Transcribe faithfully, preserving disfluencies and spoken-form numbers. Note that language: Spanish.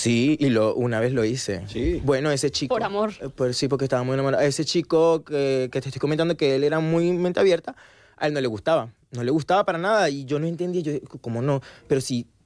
Sí, y lo, una vez lo hice. Sí. Bueno, ese chico... Por amor. eh, Pues sí, porque estaba muy enamorado. Ese chico que, que te estoy comentando que él era muy mente abierta, a él no le gustaba. No le gustaba para nada y yo no entendía, yo, ¿cómo no? Pero si